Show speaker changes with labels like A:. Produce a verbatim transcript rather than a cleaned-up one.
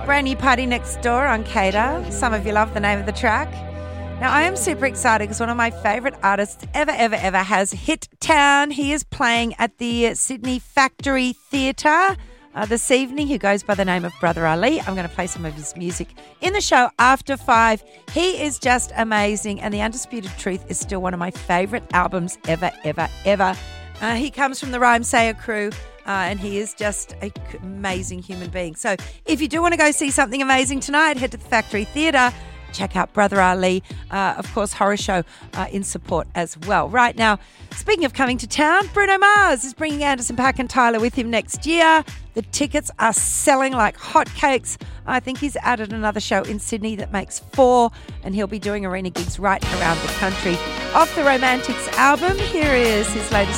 A: Brand new Party Next Door on Cater. Some of you love the name of the track. Now, I am super excited because one of my favourite artists ever, ever, ever has hit town. He is playing at the Sydney Factory Theatre uh, this evening. He goes by the name of Brother Ali. I'm going to play some of his music in the show after five. He is just amazing, and The Undisputed Truth is still one of my favourite albums ever, ever, ever. Uh, he comes from the Rhyme Sayer crew. Uh, and he is just an amazing human being. So if you do want to go see something amazing tonight, head to the Factory Theatre. Check out Brother Ali. Uh, of course, Horror Show uh, in support as well. Right now, speaking of coming to town, Bruno Mars is bringing Anderson .Paak and Tyler with him next year. The tickets are selling like hotcakes. I think he's added another show in Sydney that makes four, and he'll be doing arena gigs right around the country. Off the Romantics album, here is his latest